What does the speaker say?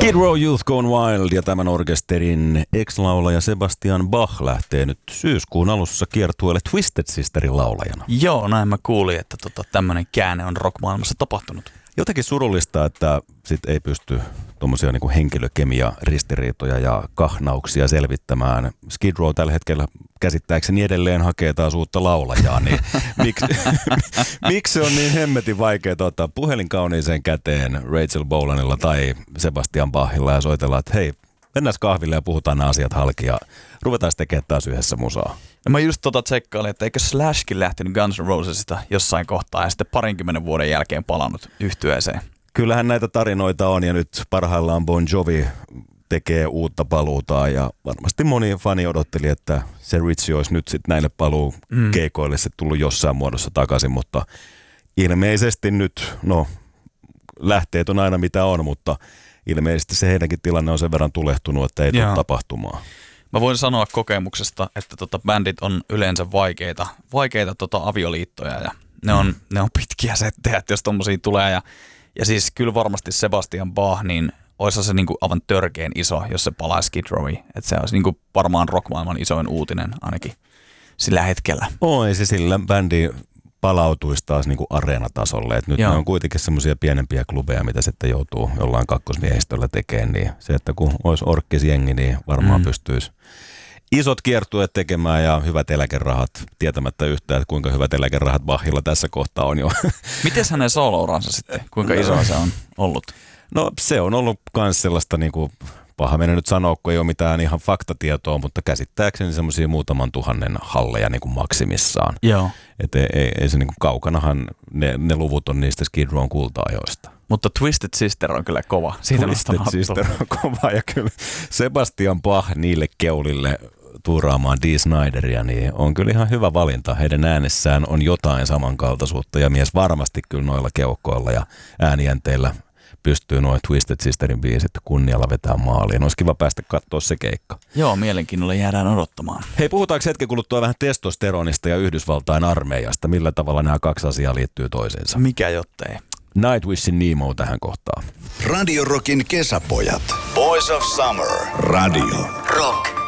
Skid Row Youth Gone Wild ja tämän orkesterin ex-laulaja Sebastian Bach lähtee nyt syyskuun alussa kiertueelle Twisted Sisterin laulajana. Joo, näin mä kuulin, että tämmöinen käänne on rockmaailmassa tapahtunut. Jotenkin surullista, että sit ei pysty tuommoisia niinku henkilökemia-ristiriitoja ja kahnauksia selvittämään. Skid Row tällä hetkellä käsittääkseni edelleen hakee taas uutta laulajaa, niin miksi se on niin hemmetin vaikea ottaa puhelin kauniiseen käteen Rachel Bolanilla tai Sebastian Bachilla ja soitella, että hei, mennään kahville ja puhutaan nämä asiat halki ja ruvetaan tekemään taas yhdessä musaa. Ja mä just tsekkailin, että eikö Slashkin lähtenyt Guns N' Rosesista jossain kohtaa ja sitten 20 vuoden jälkeen palannut yhtyeeseen. Kyllähän näitä tarinoita on ja nyt parhaillaan Bon Jovi tekee uutta paluuta ja varmasti moni fani odotteli, että se Richie olisi nyt sitten näille keikoille se tullut jossain muodossa takaisin, mutta ilmeisesti nyt, lähteet on aina mitä on, mutta ilmeisesti se heidänkin tilanne on sen verran tulehtunut, että ei tule tapahtumaan. Mä voin sanoa kokemuksesta, että bändit on yleensä vaikeita avioliittoja ja ne on pitkiä settejä, että jos tommosia tulee ja siis kyllä varmasti Sebastian Bach, niin olisi se niinku aivan törkeen iso, jos se palaisi Skid Rowiin. Että se olisi niinku varmaan rockmaailman isoin uutinen ainakin sillä hetkellä. Oi, se sillä bändi palautuisi taas niinku areenatasolle. Et nyt ne on kuitenkin semmoisia pienempiä klubeja, mitä sitten joutuu jollain kakkosmiehistöllä tekemään. Niin se, että kun olisi orkkis jengi, niin varmaan pystyisi isot kiertueet tekemään ja hyvät eläkerahat, tietämättä yhtään, että kuinka hyvät eläkerahat Bachilla tässä kohtaa on jo. Miten hänen solo-uransa sitten? Kuinka iso se on ollut? No se on ollut myös sellaista, niinku, paha mennä nyt sanoa, kun ei ole mitään ihan faktatietoa, mutta käsittääkseni semmoisia muutaman tuhannen halleja niinku maksimissaan. Joo. Että ei se niinku kaukanahan, ne luvut on niistä Skid Rown kulta-ajoista. Mutta Twisted Sister on kyllä kova. Siitä Twisted Sister on kova ja kyllä Sebastian Bach niille keulille tuuraamaan Dee Snideria, niin on kyllä ihan hyvä valinta. Heidän äänessään on jotain samankaltaisuutta ja mies varmasti kyllä noilla keuhkoilla ja äänijänteillä pystyy noin Twisted Sisterin biisit kunnialla vetää maaliin. Olisi kiva päästä katsoa se keikka. Joo, mielenkiinnolla jäädään odottamaan. Hei, puhutaanko hetken kuluttua vähän testosteronista ja Yhdysvaltain armeijasta? Millä tavalla nämä kaksi asiaa liittyy toisiinsa? Mikä jottei? Nightwishin Nemo tähän kohtaan. Radio Rockin kesäpojat. Boys of Summer. Radio Rock.